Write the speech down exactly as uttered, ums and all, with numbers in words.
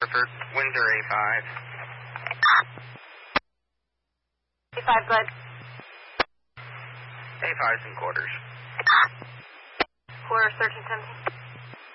Preferred Windsor A five. A five, good. A five's in quarters. Quarter, thirteen seventeen.